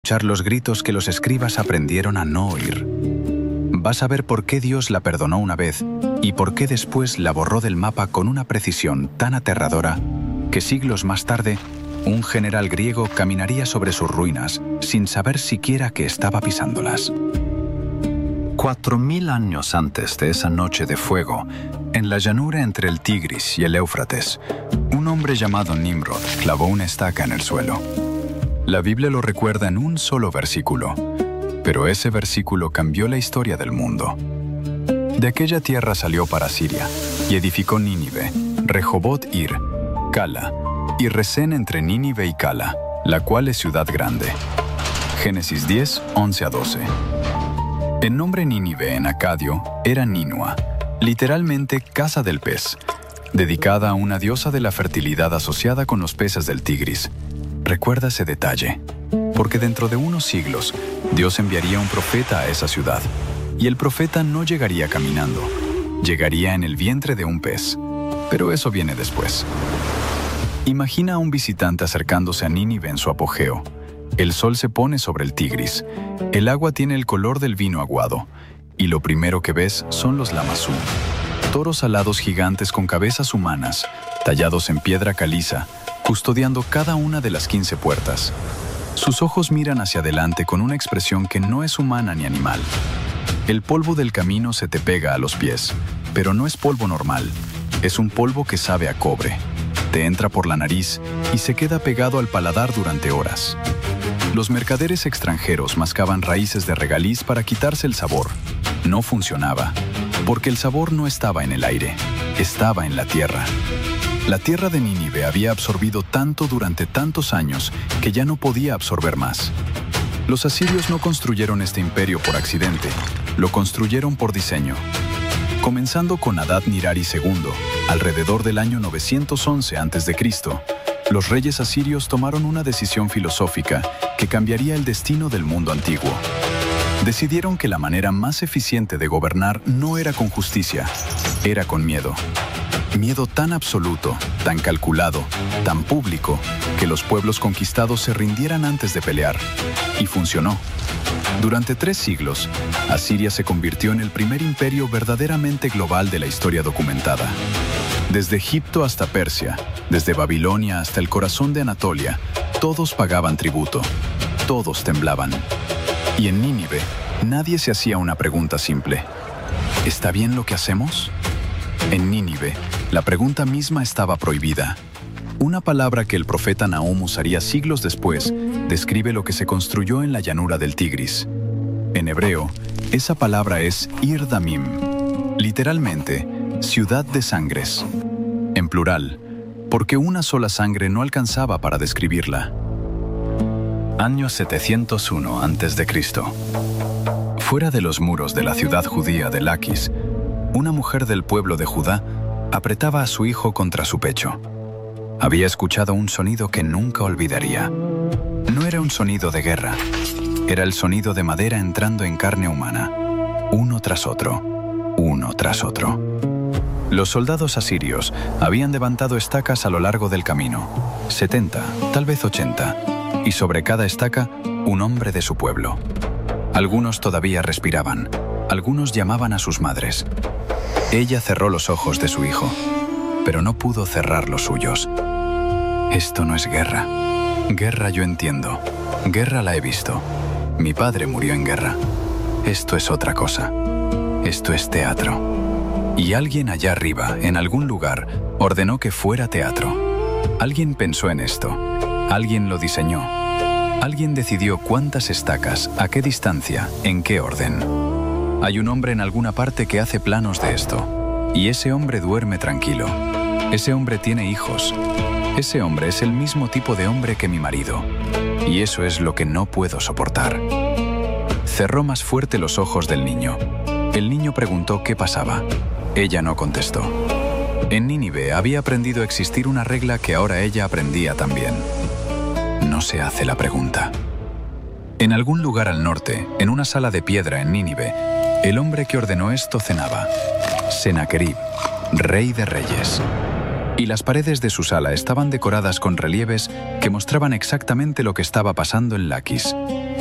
escuchar los gritos que los escribas aprendieron a no oír. Vas a ver por qué Dios la perdonó una vez y por qué después la borró del mapa con una precisión tan aterradora que siglos más tarde un general griego caminaría sobre sus ruinas sin saber siquiera que estaba pisándolas. 4000 años antes de esa noche de fuego, en la llanura entre el Tigris y el Éufrates, un hombre llamado Nimrod clavó una estaca en el suelo. La Biblia lo recuerda en un solo versículo, pero ese versículo cambió la historia del mundo. De aquella tierra salió para Siria y edificó Nínive, Rehobot-ir, Cala y Resén entre Nínive y Cala, la cual es ciudad grande. Génesis 10, 11-12. El nombre Nínive en acadio era Ninua, literalmente casa del pez, dedicada a una diosa de la fertilidad asociada con los peces del Tigris. Recuerda ese detalle, porque dentro de unos siglos Dios enviaría un profeta a esa ciudad, y el profeta no llegaría caminando, llegaría en el vientre de un pez, pero eso viene después. Imagina a un visitante acercándose a Nínive en su apogeo. El sol se pone sobre el Tigris, el agua tiene el color del vino aguado, y lo primero que ves son los lamassu, toros alados gigantes con cabezas humanas, tallados en piedra caliza, custodiando cada una de las 15 puertas. Sus ojos miran hacia adelante con una expresión que no es humana ni animal. El polvo del camino se te pega a los pies, pero no es polvo normal, es un polvo que sabe a cobre. Te entra por la nariz y se queda pegado al paladar durante horas. Los mercaderes extranjeros mascaban raíces de regaliz para quitarse el sabor. No funcionaba, porque el sabor no estaba en el aire, estaba en la tierra. La tierra de Nínive había absorbido tanto durante tantos años que ya no podía absorber más. Los asirios no construyeron este imperio por accidente, lo construyeron por diseño. Comenzando con Adad-nirari II, alrededor del año 911 a.C., los reyes asirios tomaron una decisión filosófica que cambiaría el destino del mundo antiguo. Decidieron que la manera más eficiente de gobernar no era con justicia, era con miedo. Miedo tan absoluto, tan calculado, tan público, que los pueblos conquistados se rindieran antes de pelear. Y funcionó. Durante 3 siglos, Asiria se convirtió en el primer imperio verdaderamente global de la historia documentada. Desde Egipto hasta Persia, desde Babilonia hasta el corazón de Anatolia, todos pagaban tributo, todos temblaban. Y en Nínive, nadie se hacía una pregunta simple. ¿Está bien lo que hacemos? En Nínive, la pregunta misma estaba prohibida. Una palabra que el profeta Nahum usaría siglos después describe lo que se construyó en la llanura del Tigris. En hebreo, esa palabra es Ir Damim, literalmente, ciudad de sangres. En plural, porque una sola sangre no alcanzaba para describirla. Año 701 a.C. Fuera de los muros de la ciudad judía de Laquis, una mujer del pueblo de Judá apretaba a su hijo contra su pecho. Había escuchado un sonido que nunca olvidaría. No era un sonido de guerra, era el sonido de madera entrando en carne humana, uno tras otro, uno tras otro. Los soldados asirios habían levantado estacas a lo largo del camino, 70, tal vez 80, y sobre cada estaca, un hombre de su pueblo. Algunos todavía respiraban, algunos llamaban a sus madres. Ella cerró los ojos de su hijo, pero no pudo cerrar los suyos. Esto no es guerra. Guerra yo entiendo. Guerra la he visto. Mi padre murió en guerra. Esto es otra cosa. Esto es teatro. Y alguien allá arriba, en algún lugar, ordenó que fuera teatro. Alguien pensó en esto. Alguien lo diseñó. Alguien decidió cuántas estacas, a qué distancia, en qué orden. Hay un hombre en alguna parte que hace planos de esto. Y ese hombre duerme tranquilo. Ese hombre tiene hijos. Ese hombre es el mismo tipo de hombre que mi marido. Y eso es lo que no puedo soportar. Cerró más fuerte los ojos del niño. El niño preguntó qué pasaba. Ella no contestó. En Nínive había aprendido a existir una regla que ahora ella aprendía también. No se hace la pregunta. En algún lugar al norte, en una sala de piedra en Nínive, el hombre que ordenó esto cenaba. Sennacherib, rey de reyes. Y las paredes de su sala estaban decoradas con relieves que mostraban exactamente lo que estaba pasando en Laquis.